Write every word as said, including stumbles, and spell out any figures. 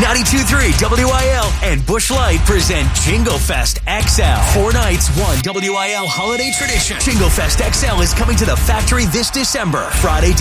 ninety-two point three W I L and Busch Light present Jingle Fest X L. Four nights, one W I L holiday tradition. Jingle Fest X L is coming to the factory this December. Friday,